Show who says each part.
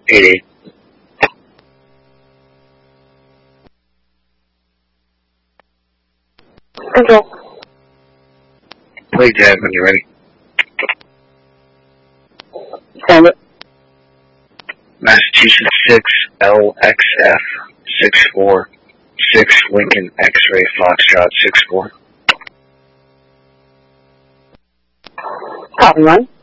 Speaker 1: 88.
Speaker 2: Control.
Speaker 1: Play dead when you're ready.
Speaker 2: Send it.
Speaker 1: Massachusetts 6, LXF 64, 6, Lincoln X-ray Foxtrot 64.
Speaker 2: Copy 1.